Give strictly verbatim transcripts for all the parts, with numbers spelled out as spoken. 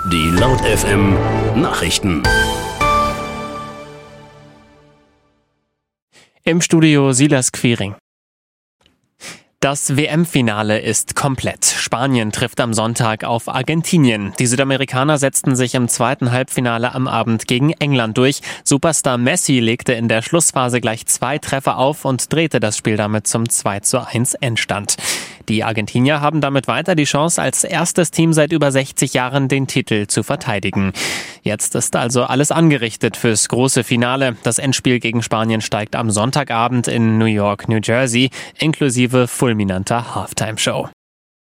Die Laut F M Nachrichten. Im Studio Silas Quiring. Das W M-Finale ist komplett. Spanien trifft am Sonntag auf Argentinien. Die Südamerikaner setzten sich im zweiten Halbfinale am Abend gegen England durch. Superstar Messi legte in der Schlussphase gleich zwei Treffer auf und drehte das Spiel damit zum zwei zu eins Endstand. Die Argentinier haben damit weiter die Chance, als erstes Team seit über sechzig Jahren den Titel zu verteidigen. Jetzt ist also alles angerichtet fürs große Finale. Das Endspiel gegen Spanien steigt am Sonntagabend in New York, New Jersey, inklusive fulminanter Halftime-Show.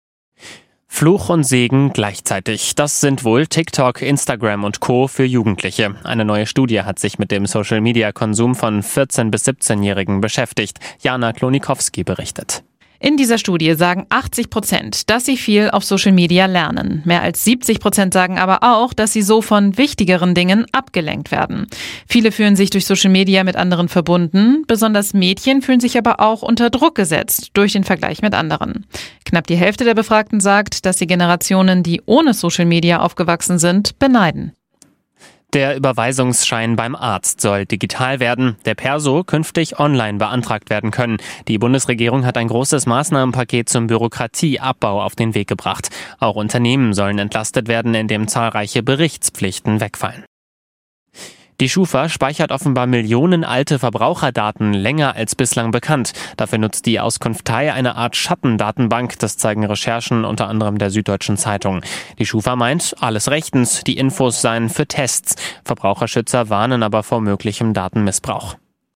Fluch und Segen gleichzeitig. Das sind wohl TikTok, Instagram und Co. für Jugendliche. Eine neue Studie hat sich mit dem Social-Media-Konsum von vierzehn- bis siebzehnjährigen beschäftigt. Jana Klonikowski berichtet. In dieser Studie sagen achtzig Prozent, dass sie viel auf Social Media lernen. Mehr als siebzig Prozent sagen aber auch, dass sie so von wichtigeren Dingen abgelenkt werden. Viele fühlen sich durch Social Media mit anderen verbunden. Besonders Mädchen fühlen sich aber auch unter Druck gesetzt durch den Vergleich mit anderen. Knapp die Hälfte der Befragten sagt, dass sie Generationen, die ohne Social Media aufgewachsen sind, beneiden. Der Überweisungsschein beim Arzt soll digital werden, der Perso künftig online beantragt werden können. Die Bundesregierung hat ein großes Maßnahmenpaket zum Bürokratieabbau auf den Weg gebracht. Auch Unternehmen sollen entlastet werden, indem zahlreiche Berichtspflichten wegfallen. Die Schufa speichert offenbar Millionen alte Verbraucherdaten länger als bislang bekannt. Dafür nutzt die Auskunftei eine Art Schattendatenbank, das zeigen Recherchen unter anderem der Süddeutschen Zeitung. Die Schufa meint, alles rechtens, die Infos seien für Tests. Verbraucherschützer warnen aber vor möglichem Datenmissbrauch.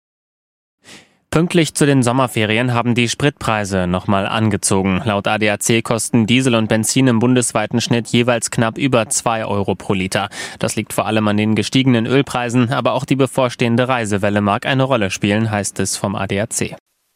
Pünktlich zu den Sommerferien haben die Spritpreise nochmal angezogen. Laut A D A C kosten Diesel und Benzin im bundesweiten Schnitt jeweils knapp über zwei Euro pro Liter. Das liegt vor allem an den gestiegenen Ölpreisen, aber auch die bevorstehende Reisewelle mag eine Rolle spielen, heißt es vom A D A C.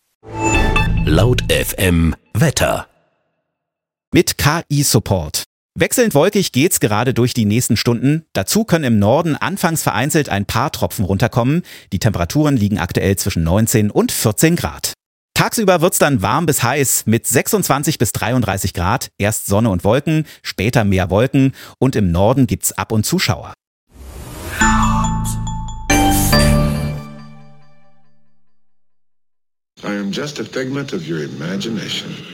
Laut F M Wetter. Mit K I-Support. Wechselnd wolkig geht's gerade durch die nächsten Stunden. Dazu können im Norden anfangs vereinzelt ein paar Tropfen runterkommen. Die Temperaturen liegen aktuell zwischen neunzehn und vierzehn Grad. Tagsüber wird's dann warm bis heiß mit sechsundzwanzig bis dreiunddreißig Grad. Erst Sonne und Wolken, später mehr Wolken und im Norden gibt's ab und zu Schauer. I am just a figment of your imagination.